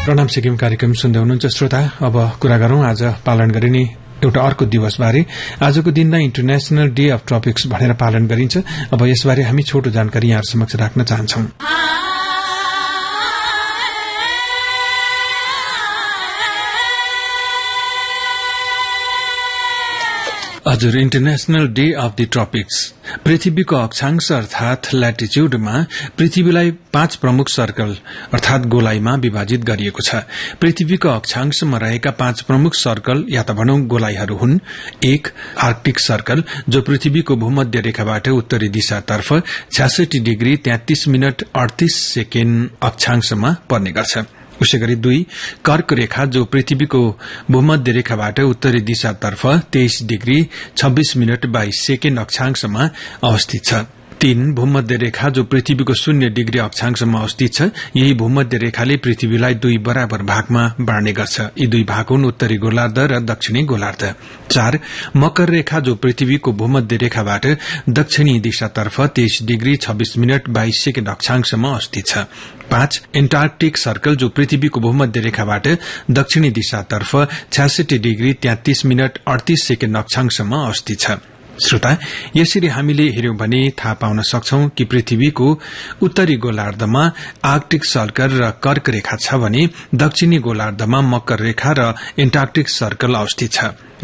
प्रणाम सिक्किम कार्यक्रम सुन्दै हुनुहुन्छ श्रोता। अब कुरा गरौं आज पालन गरिने एउटा अर्को दिवस बारे। आजको दिनलाई इन्टरनेशनल डे अफ ट्रपिक्स भनेर पालन गरिन्छ। अब यसबारे हामी छोटो जानकारी यहाँ समक्ष राख्न चाहन्छौं। हजुर, इन्टरनेशनल डे अफ द ट्रपिक्स पृथ्वीको अक्षांश अर्थात ल्याटिच्युडमा पृथ्वीलाई 5 प्रमुख सर्कल अर्थात गोलाईमा विभाजित गरिएको छ। पृथ्वीको अक्षांशमा रहेका 5 प्रमुख सर्कल या त भनौं गोलाईहरू हुन्। 1 आर्कटिक सर्कल जो पृथ्वीको भूमध्य रेखाबाट उत्तरी दिशातर्फ 66 डिग्री 33 मिनट 38 सेकेण्ड अक्षांशमा पर्ने गर्छ। उसैगरी 2 कर्क रेखा जो पृथ्वीको भूमध्य रेखाबाट उत्तरी दिशातर्फ 23 डिग्री 26 मिनट 22 सेकेण्ड अक्षांशमा अवस्थित छ। 3 भूमध्य रेखा जो पृथ्वीको 0 डिग्री अक्षांशमा अवस्थित छ। यही भूमध्य रेखाले पृथ्वीलाई 2 बराबर भागमा बाँड्ने गर्छ। यी 2 भाग हुन् उत्तरी गोलार्ध र दक्षिणी गोलार्ध। 4 मकर रेखा जो पृथ्वीको भूमध्य रेखाबाट दक्षिणी दिशातर्फ 23 डिग्री 26 मिनट 22 सेकेण्ड अक्षांशमा अवस्थित छ। 5 एन्टार्कटिक सर्कल जो पृथ्वीको भूमध्य रेखाबाट दक्षिणी दिशातर्फ 66 डिग्री 33 मिनट 38 सेकेण्ड अक्षांशमा अवस्थित छ। श्रोता, यसरी हामीले हेर्यौं भने थाहा पाउन सक्छौं कि पृथ्वीको उत्तरी गोलार्धमा आर्कटिक सर्कल र कर्क रेखा छ भने दक्षिणी गोलार्धमा मकर रेखा र एन्टार्कटिक सर्कल अवस्थित छ।